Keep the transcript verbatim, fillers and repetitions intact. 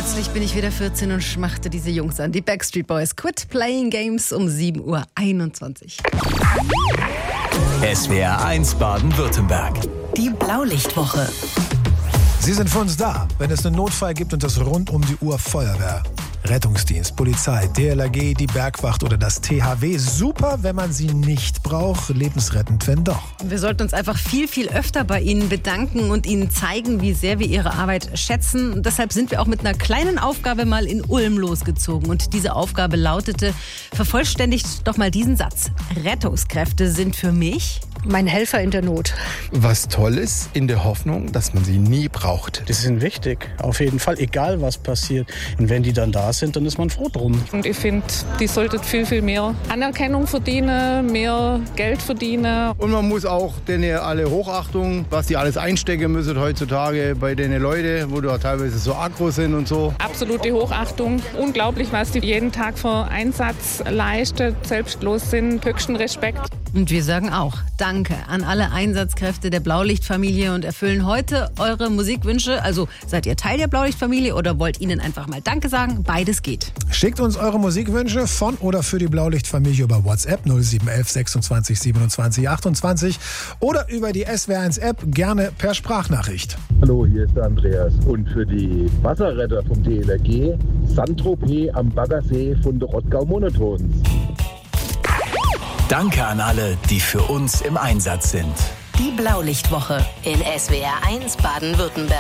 Plötzlich bin ich wieder vierzehn und schmachte diese Jungs an. Die Backstreet Boys. Quit Playing Games um sieben Uhr einundzwanzig. S W R eins Baden-Württemberg. Die Blaulichtwoche. Sie sind für uns da, wenn es einen Notfall gibt und das rund um die Uhr Feuerwehr, Rettungsdienst, Polizei, D L R G, die Bergwacht oder das T H W. Super, wenn man sie nicht braucht, lebensrettend, wenn doch. Wir sollten uns einfach viel, viel öfter bei Ihnen bedanken und Ihnen zeigen, wie sehr wir Ihre Arbeit schätzen. Und deshalb sind wir auch mit einer kleinen Aufgabe mal in Ulm losgezogen. Und diese Aufgabe lautete, vervollständigt doch mal diesen Satz. Rettungskräfte sind für mich mein Helfer in der Not. Was toll ist, in der Hoffnung, dass man sie nie braucht. Die sind wichtig, auf jeden Fall, egal was passiert. Und wenn die dann da sind, dann ist man froh drum. Und ich finde, die sollten viel, viel mehr Anerkennung verdienen, mehr Geld verdienen. Und man muss auch denen alle Hochachtung, was die alles einstecken müssen heutzutage bei den Leuten, wo da teilweise so aggro sind und so. Absolute Hochachtung. Unglaublich, was die jeden Tag für Einsatz leisten, selbstlos sind. Höchsten Respekt. Und wir sagen auch Danke an alle Einsatzkräfte der Blaulichtfamilie und erfüllen heute eure Musikwünsche. Also seid ihr Teil der Blaulichtfamilie oder wollt ihnen einfach mal Danke sagen? Beides geht. Schickt uns eure Musikwünsche von oder für die Blaulichtfamilie über WhatsApp null sieben elf sechsundzwanzig siebenundzwanzig achtundzwanzig oder über die S W R eins App gerne per Sprachnachricht. Hallo, hier ist der Andreas. Und für die Wasserretter vom D L R G, Saint-Tropez am Baggersee von der Rottgau-Monotons. Danke an alle, die für uns im Einsatz sind. Die Blaulichtwoche in S W R eins Baden-Württemberg.